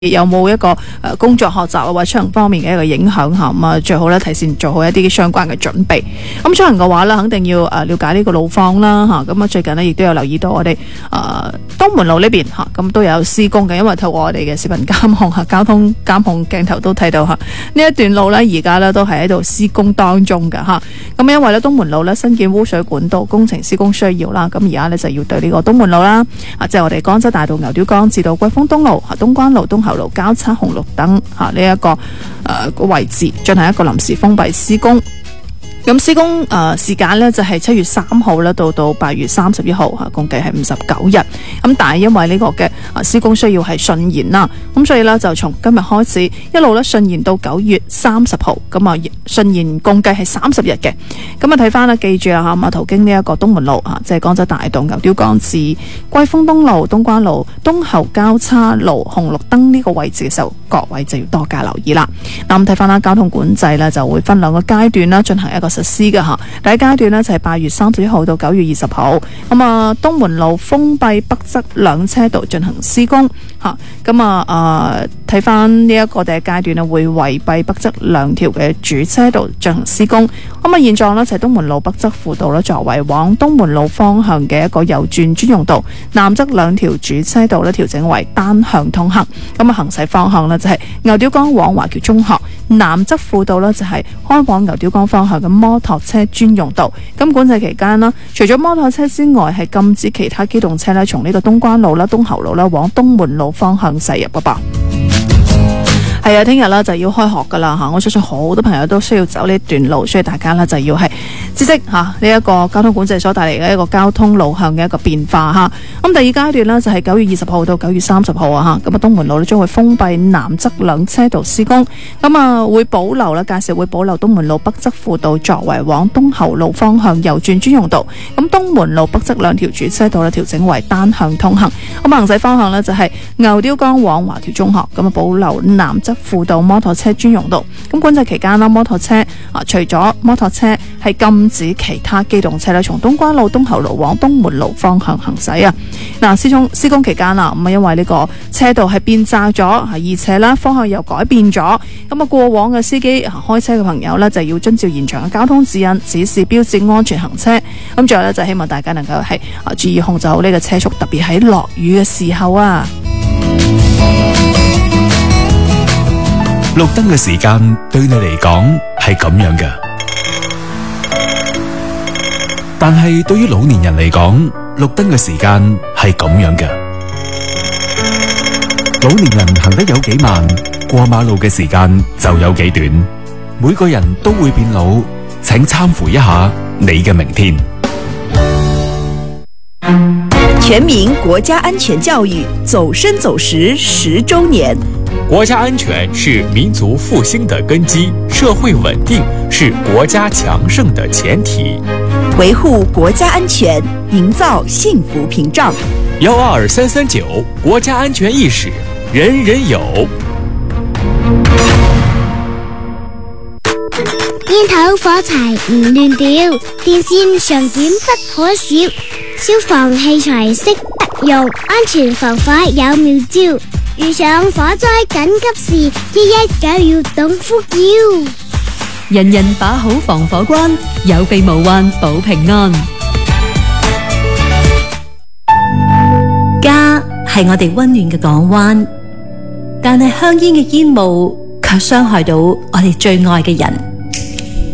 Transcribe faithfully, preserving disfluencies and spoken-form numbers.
有冇一個誒工作學習啊或者出行方面嘅一個影響吓，咁啊最好咧提前做好一啲相關嘅準備。咁出行嘅話咧，肯定要誒了解呢個路況啦吓。咁啊最近呢，亦都有留意到我哋誒東門路呢邊吓，咁都有施工嘅，因為透過我哋嘅視頻監控吓，交通監控鏡頭都睇到吓，呢一段路咧而家咧都係喺度施工當中嘅吓。咁因為咧東門路咧新建污水管道工程施工需要啦，咁而家咧就要對呢個東門路啦，啊即係我哋江州大道牛碉崗至到桂豐東路、東關路、東後路交叉紅綠燈吓呢一個誒個、呃、位置進行一個臨時封閉施工。咁施工誒、呃、時間呢，就係、是、七月三號咧到到八月三十一號吓，共計係五十九日。咁但係因為呢個嘅誒施工需要係順延啦，咁所以呢，就從今日開始一路咧順延到九月三十號，咁啊順延共計係三十日嘅。咁啊睇翻啦，記住啊吓，咁啊途經呢一個東門路吓，即係江州大道牛碉崗至桂豐東路、東關路、東後交叉路紅綠燈呢個位置嘅時候，各位就要多加留意啦。嗱咁睇翻啦，交通管制呢，就會分兩個階段啦，進行一個實施嘅吓。第一階段呢，就係八月三十一號到九月二十號，咁啊東門路封閉北側兩車道進行施工吓。咁啊誒睇翻呢一個第一階段呢，會圍蔽北側兩條嘅主車道進行施工。咁啊現狀呢，就係東門路北側輔道呢，作為往東門路方向嘅一個右轉專用道，南側兩條主車道呢，調整為單向通行。咁啊行駛方向呢，就係牛碉崗往華僑中學，南側輔道呢，就係開往牛碉崗方向嘅摩托車專用道。咁管制期間啦，除咗摩托車之外，係禁止其他機動車咧從呢個東關路啦、東後路啦往東門路方向駛入噶噃。係啊，聽日啦就要開學噶啦吓，我相信好多朋友都需要走呢段路，所以大家呢就要係知悉吓呢一個交通管制所帶嚟嘅一個交通路向嘅一個變化吓。咁第二階段呢，就係九月二十號到九月三十號啊吓，咁啊東門路呢將會封閉南側兩車道施工，咁啊會保留啦，屆時會保留東門路北側輔道作為往東後路方向右轉專用道。咁東門路北側兩條主車道呢調整為單向通行。咁行駛方向呢，就係牛碉崗往華僑中學，咁啊保留南側輔道摩托車專用道。咁管制期間啦，摩托車啊，除咗摩托車係禁止其他機動車咧從東關路、東後路往東門路方向行駛啊。嗱，施工施工期間啦，咁啊因為呢個車道係變窄咗，而且咧方向又改變咗，咁啊過往嘅司機開車嘅朋友咧就要遵照現場嘅交通指引、指示標誌安全行車。咁最後咧就希望大家能夠係啊注意控制好呢個車速，特別喺落雨嘅時候啊。 綠燈嘅時間對你嚟講係咁樣嘅，但係對於老年人嚟講，綠燈嘅時間係咁樣嘅。老年人行得有幾慢，過馬路嘅時間就有幾短。每個人都會變老，請參乎一下你嘅明天。 全民國家安全教育走深走實十周年。 國家安全是民族復興的根基，社會穩定是國家強盛的前提。 維護國家安全，營造幸福屏障。 幺二三三九，國家安全意識人人有。 煙頭火柴唔亂掉，電線常檢不可少，消防器材識得用，安全防火有妙招。遇上火災緊急時，一一九要懂呼叫。 人人把好防火關，有備無患保平安。家係我哋溫暖嘅港灣，但係香煙嘅煙霧卻傷害到我哋最愛嘅人。